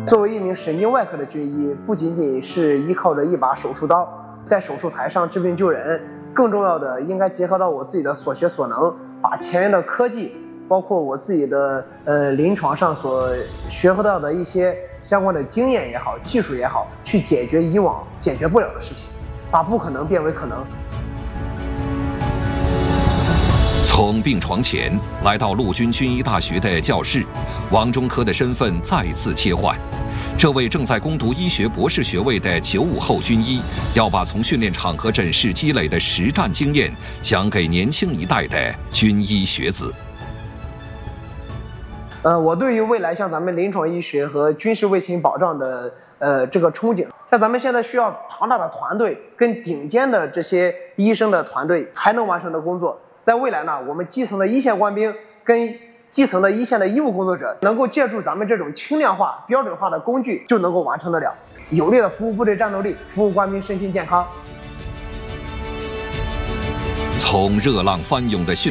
作为一名神经外科的军医，不仅仅是依靠着一把手术刀在手术台上治病救人，更重要的应该结合到我自己的所学所能，把前沿的科技，包括我自己的临床上所学到的一些相关的经验也好、技术也好，去解决以往解决不了的事情，把不可能变为可能。 从病床前来到陆军军医大学的教室，王中科的身份再次切换。这位正在攻读医学博士学位的95后军医，要把从训练场和诊室积累的实战经验讲给年轻一代的军医学子。 我对于未来像咱们临床医学和军事卫勤保障的这个憧憬，像咱们现在需要庞大的团队跟顶尖的这些医生的团队才能完成的工作，在未来呢，我们基层的一线官兵跟基层的一线的医务工作者，能够借助咱们这种轻量化、标准化的工具，就能够完成得了，有力的服务部队战斗力，服务官兵身心健康。 从热浪翻涌的训